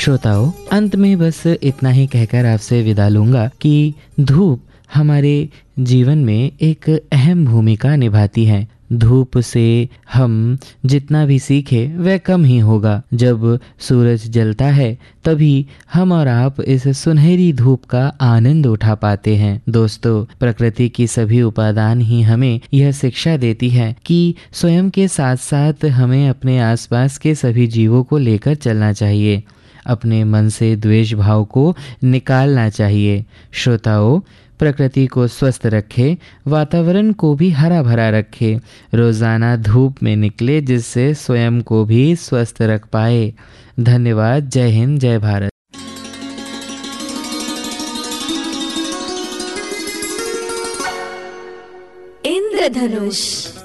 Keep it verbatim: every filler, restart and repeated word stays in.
श्रोताओं, अंत में बस इतना ही कहकर आपसे विदा लूंगा कि धूप हमारे जीवन में एक अहम भूमिका निभाती है। धूप से हम जितना भी सीखें वह कम ही होगा। जब सूरज जलता है तभी हम और आप इस सुनहरी धूप का आनंद उठा पाते हैं। दोस्तों, प्रकृति की सभी उपादान ही हमें यह शिक्षा देती है कि स्वयं के साथ साथ हमें अपने आसपास के सभी जीवों को लेकर चलना चाहिए। अपने मन से द्वेष भाव को निकालना चाहिए। श्रोताओं, प्रकृति को स्वस्थ रखें, वातावरण को भी हरा भरा रखें। रोजाना धूप में निकले जिससे स्वयं को भी स्वस्थ रख पाए। धन्यवाद। जय हिंद, जय भारत। इंद्रधनुष।